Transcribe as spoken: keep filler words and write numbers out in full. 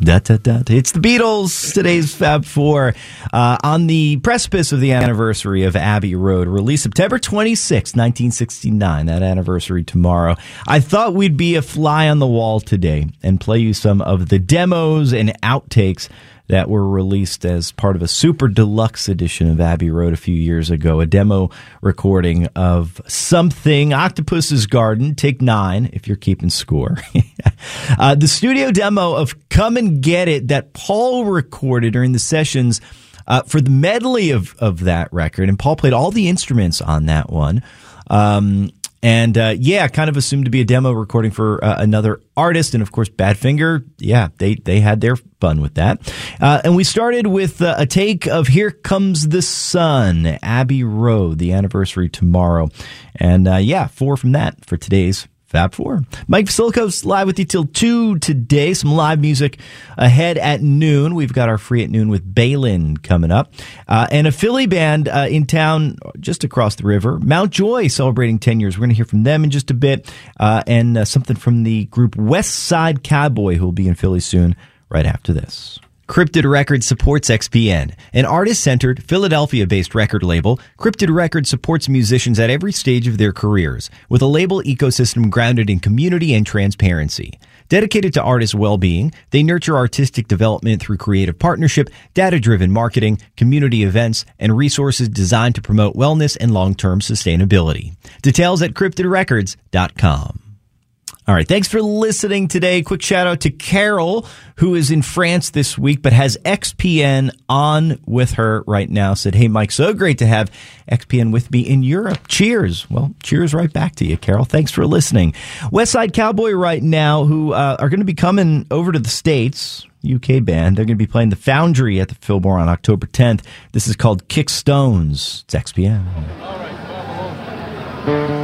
Da, da, da. It's the Beatles, today's Fab Four, uh, on the precipice of the anniversary of Abbey Road, released September twenty-sixth, nineteen sixty-nine, that anniversary tomorrow. I thought we'd be a fly on the wall today and play you some of the demos and outtakes that were released as part of a super deluxe edition of Abbey Road a few years ago, a demo recording of something, Octopus's Garden, take nine, if you're keeping score. uh, the studio demo of Come and Get It that Paul recorded during the sessions uh, for the medley of, of that record, and Paul played all the instruments on that one. Um, And, uh, yeah, kind of assumed to be a demo recording for uh, another artist. And, of course, Badfinger, yeah, they, they had their fun with that. Uh, and we started with uh, a take of Here Comes the Sun, Abbey Road, the anniversary tomorrow. And, uh, yeah, four from that for today's Fab Four. Mike Vasilkos live with you till two today. Some live music ahead at noon. We've got our Free at Noon with Balin coming up. Uh, and a Philly band uh, in town just across the river, Mount Joy, celebrating ten years. We're going to hear from them in just a bit. Uh, and uh, something from the group West Side Cowboy, who will be in Philly soon, right after this. Cryptid Records supports X P N, an artist-centered, Philadelphia-based record label. Cryptid Records supports musicians at every stage of their careers, with a label ecosystem grounded in community and transparency. Dedicated to artists' well-being, they nurture artistic development through creative partnership, data-driven marketing, community events, and resources designed to promote wellness and long-term sustainability. Details at cryptid records dot com. All right, thanks for listening today. Quick shout out to Carol, who is in France this week, but has X P N on with her right now. Said, hey, Mike, so great to have X P N with me in Europe. Cheers. Well, cheers right back to you, Carol. Thanks for listening. West Side Cowboy right now, who uh, are going to be coming over to the States, U K band. They're going to be playing the Foundry at the Fillmore on October tenth. This is called Kick Stones. It's X P N. All right,